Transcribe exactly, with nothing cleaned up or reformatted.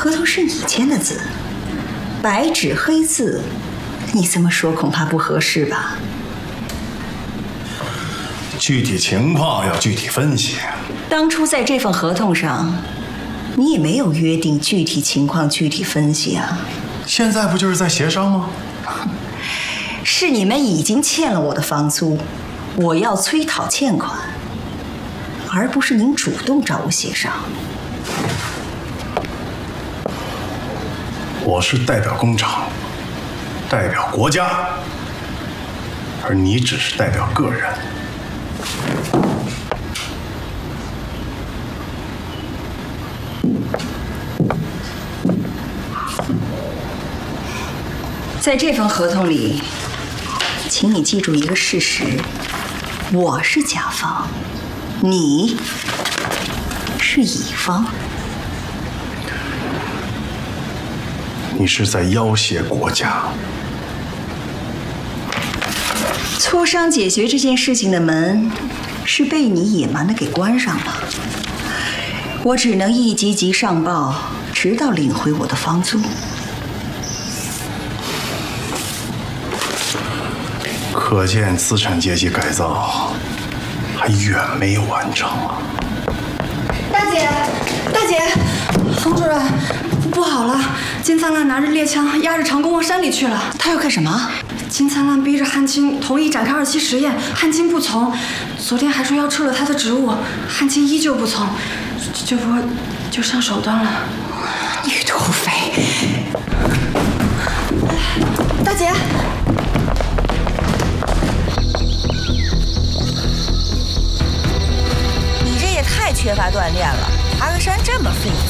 合同是你签的字，白纸黑字，你这么说恐怕不合适吧？ 具体情况要具体分析。 当初在这份合同上，你也没有约定具体情况具体分析啊。 现在不就是在协商吗？ 是你们已经欠了我的房租，我要催讨欠款，而不是您主动找我协商。 我是代表工厂，代表国家，而你只是代表个人。 在这份合同里，请你记住一个事实：我是甲方，你是乙方。 你是在要挟国家。 磋商解决这件事情的门是被你野蛮的给关上了，我只能一级级上报，直到领回我的房租。 可见资产阶级改造还远没有完成啊！ 大姐，大姐，冯主任，不好了！金灿烂拿着猎枪押着长工往山里去了。 他要干什么？ 金灿烂逼着汉卿同意展开二期实验，汉卿不从。昨天还说要撤了他的职务，汉卿依旧不从，这不就上手段了？ 你土匪！ 大姐。 太缺乏锻炼了，爬个山这么费